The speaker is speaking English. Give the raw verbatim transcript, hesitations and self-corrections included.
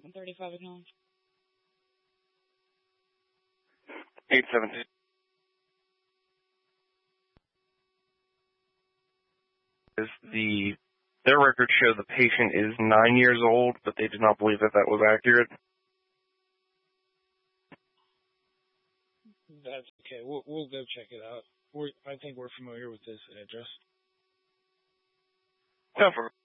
one thirty-five acknowledged. eight seventeen. Is the their records show the patient is nine years old, but they did not believe that that was accurate. That's okay. We'll we'll go check it out. We're I think we're familiar with this address. Confirm.